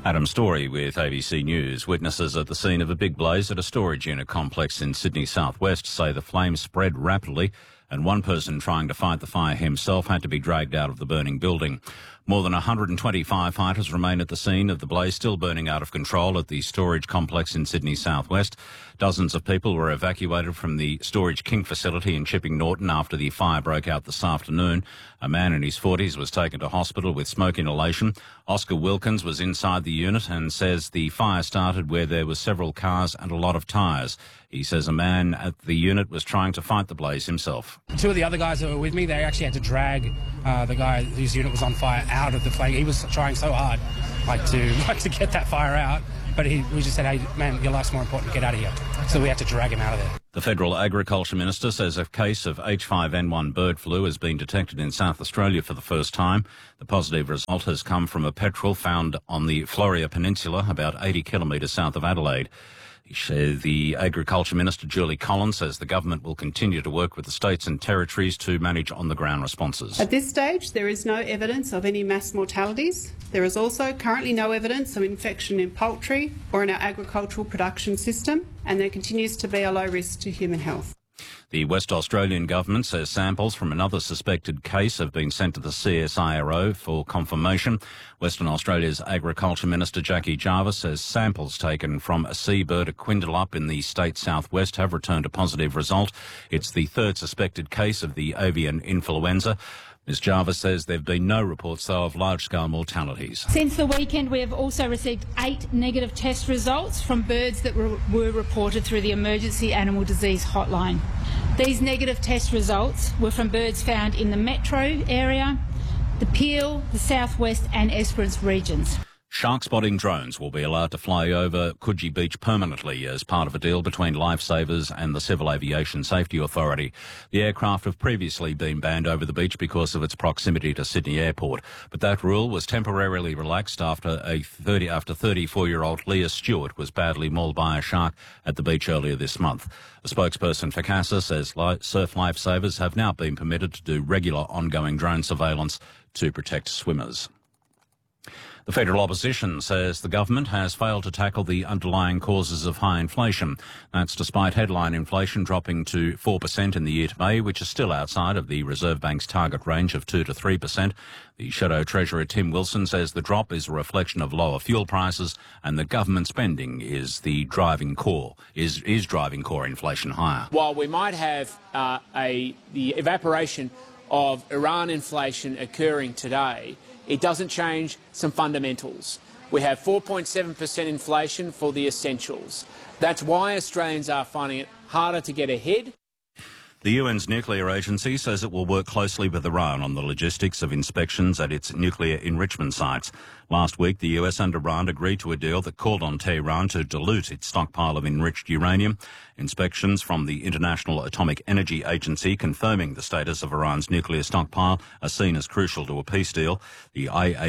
Adam Story with ABC News. Witnesses at the scene of a big blaze at a storage unit complex in Sydney southwest say the flames spread rapidly and one person trying to fight the fire himself had to be dragged out of the burning building. More than 120 firefighters remain at the scene of the blaze, still burning out of control at the storage complex in Sydney southwest. Dozens of people were evacuated from the Storage King facility in Chipping Norton after the fire broke out this afternoon. A man in his 40s was taken to hospital with smoke inhalation. Oscar Wilkins was inside the unit and says the fire started where there were several cars and a lot of tyres. He says a man at the unit was trying to fight the blaze himself. Two of the other guys that were with me, they actually had to drag the guy whose unit was on fire out of the flame. He was trying so hard to get that fire out, but we just said, hey, man, your life's more important, get out of here. So we had to drag him out of there. The Federal Agriculture Minister says a case of H5N1 bird flu has been detected in South Australia for the first time. The positive result has come from a petrel found on the Floria Peninsula, about 80 kilometres south of Adelaide. The Agriculture Minister, Julie Collins, says the government will continue to work with the states and territories to manage on-the-ground responses. At this stage, there is no evidence of any mass mortalities. There is also currently no evidence of infection in poultry or in our agricultural production system, and there continues to be a low risk to human health. The West Australian government says samples from another suspected case have been sent to the CSIRO for confirmation. Western Australia's Agriculture Minister Jackie Jarvis says samples taken from a seabird at Quindalup in the state southwest have returned a positive result. It's the third suspected case of the avian influenza. Ms Jarvis says there have been no reports, though, of large-scale mortalities. Since the weekend, we have also received 8 negative test results from birds that were reported through the Emergency Animal Disease Hotline. These negative test results were from birds found in the metro area, the Peel, the southwest and Esperance regions. Shark spotting drones will be allowed to fly over Coogee Beach permanently as part of a deal between Lifesavers and the Civil Aviation Safety Authority. The aircraft have previously been banned over the beach because of its proximity to Sydney Airport, but that rule was temporarily relaxed after 34-year-old Leah Stewart was badly mauled by a shark at the beach earlier this month. A spokesperson for CASA says surf lifesavers have now been permitted to do regular ongoing drone surveillance to protect swimmers. The federal opposition says the government has failed to tackle the underlying causes of high inflation. That's despite headline inflation dropping to 4% in the year to May, which is still outside of the Reserve Bank's target range of 2 to 3%. The Shadow Treasurer Tim Wilson says the drop is a reflection of lower fuel prices and that government spending is driving core inflation higher. While we might have the evaporation of Iran inflation occurring today, it doesn't change some fundamentals. We have 4.7% inflation for the essentials. That's why Australians are finding it harder to get ahead. The UN's nuclear agency says it will work closely with Iran on the logistics of inspections at its nuclear enrichment sites. Last week, the US and Iran agreed to a deal that called on Tehran to dilute its stockpile of enriched uranium. Inspections from the International Atomic Energy Agency confirming the status of Iran's nuclear stockpile are seen as crucial to a peace deal. The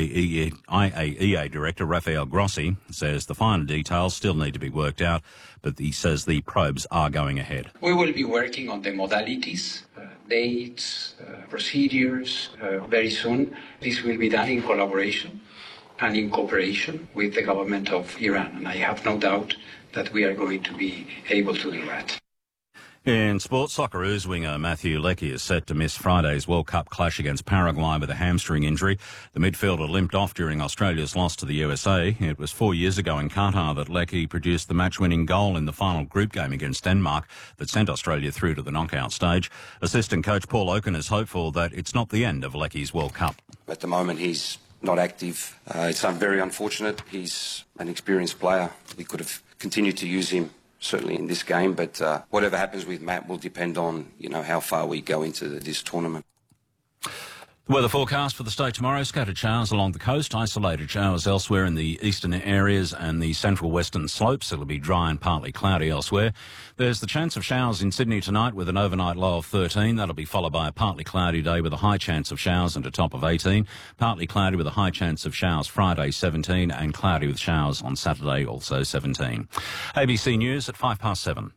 IAEA Director, Rafael Grossi, says the final details still need to be worked out, but he says the probes are going ahead. We will be working on the modalities, dates, procedures very soon. This will be done in collaboration and in cooperation with the government of Iran, and I have no doubt that we are going to be able to do that. In sports, Socceroos winger Matthew Leckie is set to miss Friday's World Cup clash against Paraguay with a hamstring injury. The midfielder limped off during Australia's loss to the USA. It was 4 years ago in Qatar that Leckie produced the match-winning goal in the final group game against Denmark that sent Australia through to the knockout stage. Assistant coach Paul Oaken is hopeful that it's not the end of Leckie's World Cup. At the moment, he's not active. It's very unfortunate. He's an experienced player. We could have continued to use him certainly in this game, but whatever happens with Matt will depend on, how far we go into this tournament. The weather forecast for the state tomorrow: scattered showers along the coast, isolated showers elsewhere in the eastern areas and the central western slopes. It'll be dry and partly cloudy elsewhere. There's the chance of showers in Sydney tonight with an overnight low of 13. That'll be followed by a partly cloudy day with a high chance of showers and a top of 18. Partly cloudy with a high chance of showers Friday, 17, and cloudy with showers on Saturday, also 17. ABC News at 7:05.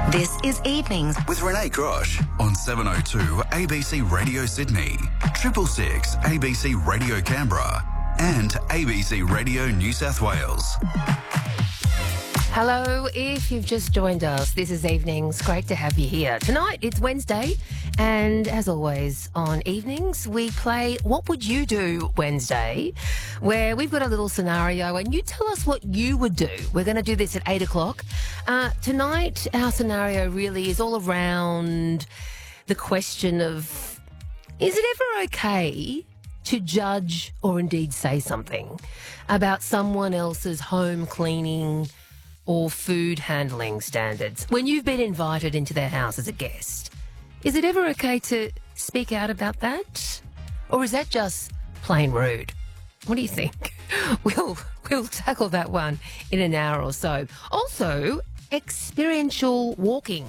This is Evenings with Renee Grosh on 702 ABC Radio Sydney, 666 ABC Radio Canberra and ABC Radio New South Wales. Hello, if you've just joined us, this is Evenings. Great to have you here. Tonight, it's Wednesday, and as always, on Evenings, we play What Would You Do Wednesday, where we've got a little scenario, and you tell us what you would do. We're going to do this at 8 o'clock. Tonight, our scenario really is all around the question of, is it ever okay to judge or indeed say something about someone else's home cleaning or food handling standards when you've been invited into their house as a guest? Is it ever okay to speak out about that? Or is that just plain rude? What do you think? We'll tackle that one in an hour or so. Also, experiential walking.